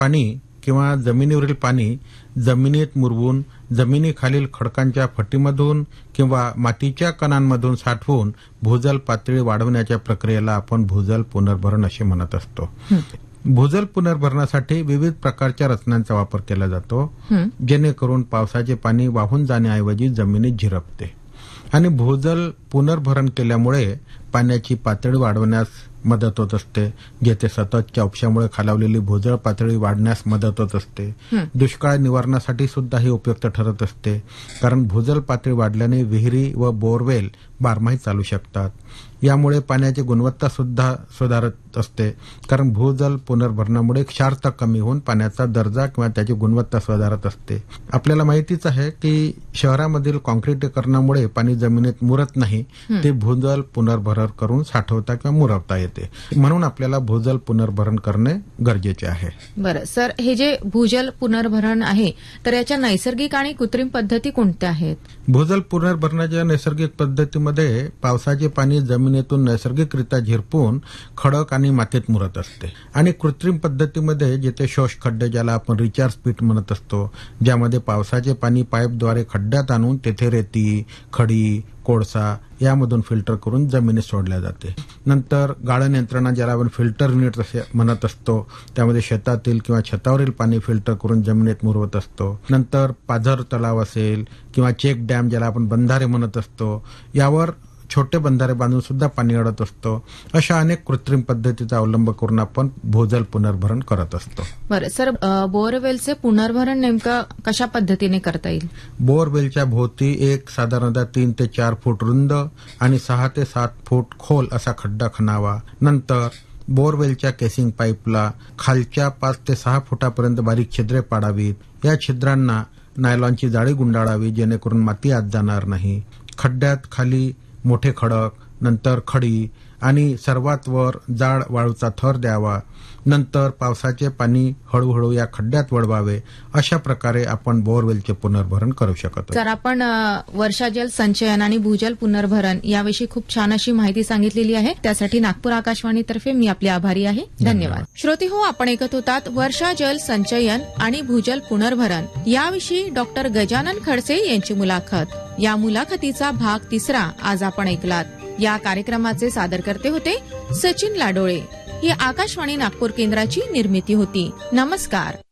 पाणी किंवा जमिनीवरील पाणी जमिनीत मुरवून जमिनीखालील खडकांच्या फटीमधून किंवा मातीच्या कणांमधून साठवून भूजल पातळी वाढवण्याच्या प्रक्रियेला आपण भूजल पुनर्भरण असे म्हणत असतो. भूजल पुनर्भरणासाठी विविध प्रकारच्या रचनांचा वापर केला जातो, जेणेकरून पावसाचे पाणी वाहून जाण्याऐवजी जमिनीत झिरपते. आणि भूजल पुनर्भरण केल्यामुळे पाण्याची पातळी वाढवण्यास मदत होत असते, जेथे सततच्या उपशामुळे खालावलेली भूजल पातळी वाढण्यास मदत होत असते. दुष्काळ निवारणासाठी सुद्धा हे उपयुक्त ठरत असते, कारण भूजल पातळी वाढल्याने विहिरी व बोरवेल बारमाही चालू शकतात. यामुळे पाण्याची गुणवत्ता सुद्धा सुधारत असते, कारण भूजल पुनर्भरणामुळे क्षारता कमी होऊन पाण्याचा दर्जा किंवा त्याची गुणवत्ता सुधारत असते. आपल्याला माहितीच आहे की शहरामधील काँक्रिटीकरणामुळे पाणी जमिनीत मुरत नाही, ते भूजल पुनर्भरण करून साठवता किंवा मुरवता येते. म्हणून आपल्याला भूजल पुनर्भरण करणे गरजेचे आहे. बरं सर, हे जे भूजल पुनर्भरण आहे तर याच्या नैसर्गिक आणि कृत्रिम पद्धती कोणत्या आहेत? भूजल पुनर्भरणाच्या नैसर्गिक पद्धतीमध्ये पावसाचे पाणी जमिनीतून नैसर्गिकरित्या झिरपून खडक आणि मातीत मुरत असते. आणि कृत्रिम पद्धतीमध्ये जिथे शोष खड्डे, ज्याला आपण रिचार्ज पिट म्हणत असतो, ज्यामध्ये पावसाचे पाणी पाईपद्वारे खड्ड्यात आणून तेथे रेती, खडी, कोळसा यामधून फिल्टर करून जमिनीत सोडल्या जाते. नंतर गाळण यंत्रणा, ज्याला आपण फिल्टर युनिट असे म्हणत असतो, त्यामध्ये शेतातील किंवा छतावरील पाणी फिल्टर करून जमिनीत मुरवत असतो. नंतर पाझर तलाव असेल किंवा चेक डॅम, ज्याला आपण बंधारे म्हणत असतो, यावर छोटे बंधारे बांधून सुद्धा पाणी अडत असतो. अशा अनेक कृत्रिम पद्धतीचा अवलंब करून आपण भूजल पुनर्भरण करत असतो. बरं सर, बोरवेलचे पुनर्भरण नेमकं कशा पद्धतीने करता येईल? बोरवेलच्या भोवती एक साधारणतः 3 ते 4 फूट रुंद आणि 6 ते 7 फूट खोल असा खड्डा खणावा. नंतर बोरवेलच्या केसिंग पाईपला खालच्या 5 ते 6 फुटापर्यंत बारीक छिद्रे पाडावीत. या छिद्रांना नायलॉनची जाळी गुंडाळावी, जेणेकरून माती आत जाणार नाही. खड्ड्यात खाली मोठे खडक, नंतर खडी आणि सर्वात वर जाड वाळूचा थर द्यावा. नंतर पावसाचे पाणी हळूहळू या खड्ड्यात वळवावे. अशा प्रकारे आपण बोरवेलचे पुनर्भरण करू शकतो. तर आपण वर्षाजल संचयन आणि भूजल पुनर्भरण याविषयी खूप छान अशी माहिती सांगितलेली आहे. त्यासाठी नागपूर आकाशवाणीतर्फे मी आपले आभारी आहे. धन्यवाद. श्रोते हो, आपण ऐकत होतात वर्षाजल संचयन आणि भूजल पुनर्भरण याविषयी डॉक्टर गजानन खडसे यांची मुलाखत. या मुलाखतीचा भाग 3 आज आपण ऐकलात. या कार्यक्रमाचे सादरकर्ते होते सचिन लाडोळे. ही आकाशवाणी नागपूर केंद्राची निर्मिती होती. नमस्कार.